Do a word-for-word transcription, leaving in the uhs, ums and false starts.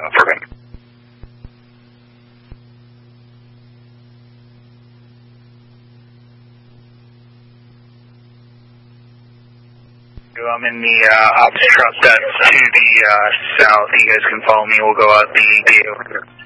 for him. I'm in the uh, ops truck that's to the uh, south. You guys can follow me. We'll go out the gate over here.